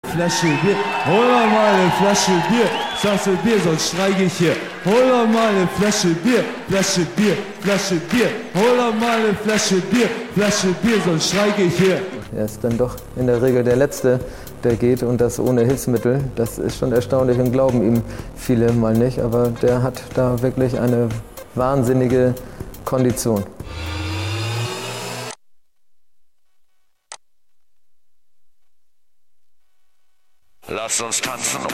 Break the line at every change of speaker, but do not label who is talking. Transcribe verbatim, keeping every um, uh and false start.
Flasche Bier, hol doch mal eine Flasche Bier, sagst du Bier, sonst streike ich hier. Hol doch mal eine Flasche Bier, Flasche Bier, Flasche Bier, hol doch mal eine Flasche Bier, Flasche Bier, sonst streike ich hier.
Er ist dann doch in der Regel der Letzte, der geht, und das ohne Hilfsmittel. Das ist schon erstaunlich und glauben ihm viele mal nicht, aber der hat da wirklich eine wahnsinnige Kondition.
Lass uns tanzen.